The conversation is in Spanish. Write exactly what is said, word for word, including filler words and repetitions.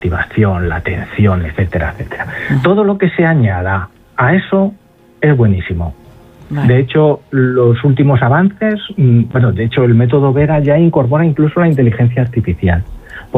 motivación, la atención, etcétera, etcétera. Uh-huh. Todo lo que se añada a eso es buenísimo. Vale. De hecho, los últimos avances, bueno, de hecho el método Vera ya incorpora incluso la inteligencia artificial.